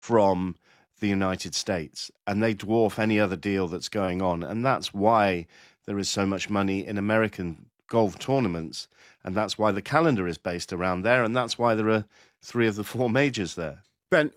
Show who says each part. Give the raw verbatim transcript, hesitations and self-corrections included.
Speaker 1: from the United States, and they dwarf any other deal that's going on. And that's why there is so much money in American golf tournaments, and that's why the calendar is based around there, and that's why there are three of the four majors there.
Speaker 2: Ben,